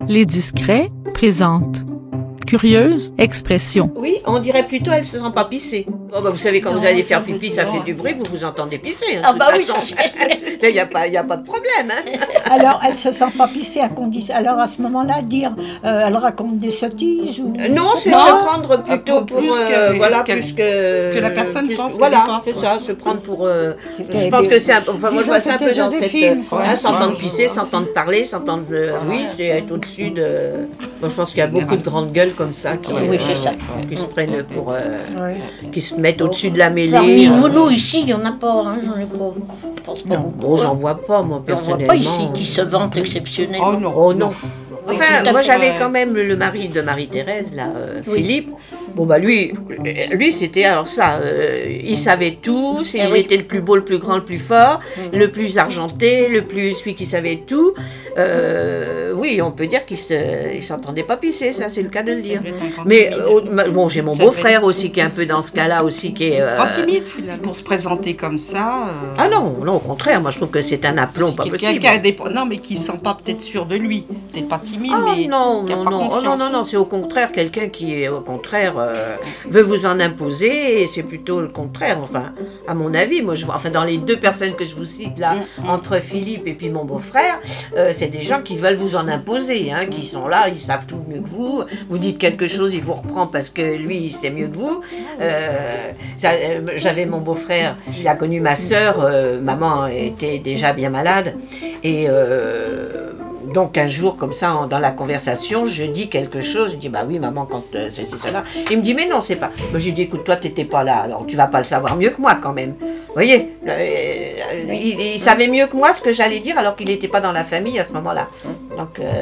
Les Discrets présentent Curieuse expression. Oui, on dirait plutôt elle se sent pas pisser. Oh bah vous savez quand vous allez faire pipi, ça fait du bruit, vous vous entendez pisser. Ah bah oui, il y a pas de problème. Hein. Alors, elle se sent pas pisser à condition. Alors, à ce moment-là, dire, elle raconte des sottises ou... Non, c'est se prendre plutôt pour plus que la personne plus, pense. Voilà, c'est ça, se prendre pour. Je pense que c'est, moi je vois ça un peu dans cette, s'entendre pisser, s'entendre parler, s'entendre. Oui, c'est être au-dessus de. Moi, je pense qu'il y a beaucoup de grandes gueules comme ça qui se prennent pour, qui se mettent au-dessus de la mêlée. Parmi Mono ici, il n'y en a pas, hein, j'en ai pas. Je pense pas beaucoup. Gros, j'en vois pas, moi, On ne personnellement. voit pas ici qui se vante exceptionnellement. Oh non. Oh non. Oui, Enfin, tout à moi fait. j'avais quand même le mari de Marie-Thérèse, là, Philippe. Bon bah lui c'était alors ça, il savait tout, il était le plus beau, le plus grand, le plus fort, le plus argenté, celui qui savait tout. Oui, on peut dire qu'il s'entendait pas pisser, ça c'est le cas de le dire. Mais bon, j'ai mon beau-frère aussi qui est un peu dans ce cas-là aussi, qui est Pas timide finalement pour se présenter comme ça. Ah non, au contraire, moi je trouve que c'est un aplomb pas possible. Non, mais qui sent pas peut-être sûr de lui, peut-être pas timide, Ah mais non, qui a non, pas non, confiance. non, c'est au contraire quelqu'un qui est au contraire veut vous en imposer, et c'est plutôt le contraire, enfin, à mon avis, moi je vois, enfin dans les deux personnes que je vous cite là, entre Philippe et puis mon beau-frère, c'est des gens qui veulent vous en imposer, hein, qui sont là, ils savent tout mieux que vous, vous dites quelque chose, il vous reprend parce que lui il sait mieux que vous. J'avais mon beau-frère, il a connu ma sœur, maman était déjà bien malade, et donc un jour comme ça dans la conversation je dis quelque chose, je dis bah oui maman quand c'est cela, il me dit mais non c'est pas, moi j'ai dit écoute toi t'étais pas là alors tu vas pas le savoir mieux que moi quand même, vous voyez, il savait mieux que moi ce que j'allais dire alors qu'il n'était pas dans la famille à ce moment-là, donc